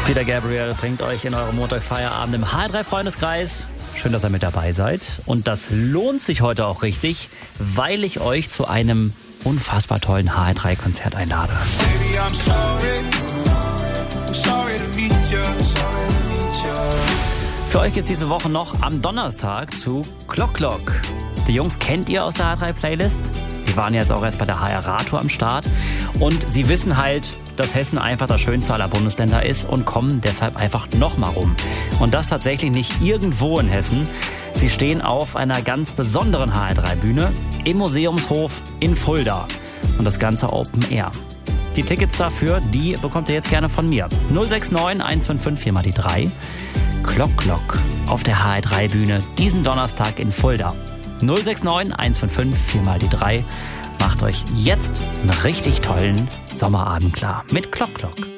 Peter Gabriel bringt euch in eurem Montag-Feierabend im HR3-Freundeskreis. Schön, dass ihr mit dabei seid. Und das lohnt sich heute auch richtig, weil ich euch zu einem unfassbar tollen HR3-Konzert einlade. Baby, I'm sorry to meet you. Für euch geht's diese Woche noch am Donnerstag zu Clock Clock. Die Jungs kennt ihr aus der HR3-Playlist. Die waren jetzt auch erst bei der HR-Radtour am Start. Und sie wissen halt, dass Hessen einfach das schönste aller Bundesländer ist und kommen deshalb einfach nochmal rum. Und das tatsächlich nicht irgendwo in Hessen. Sie stehen auf einer ganz besonderen HR3-Bühne im Museumshof in Fulda. Und das Ganze Open Air. Die Tickets dafür, die bekommt ihr jetzt gerne von mir. 069 155 4 mal die 3. Clock Clock auf der HR3-Bühne diesen Donnerstag in Fulda. 069 155 4 mal die 3. Macht euch jetzt einen richtig tollen Sommerabend klar mit Clock Clock.